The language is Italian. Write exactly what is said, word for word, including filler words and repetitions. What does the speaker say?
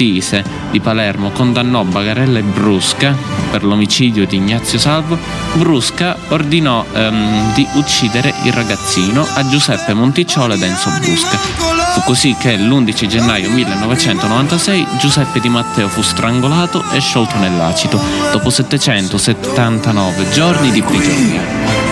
Assise di Palermo condannò Bagarella e Brusca per l'omicidio di Ignazio Salvo, Brusca ordinò ehm, di uccidere il ragazzino a Giuseppe Monticciolo ed Enzo Brusca. Fu così che l'undici gennaio millenovecentonovantasei Giuseppe Di Matteo fu strangolato e sciolto nell'acido dopo settecentosettantanove giorni di prigionia.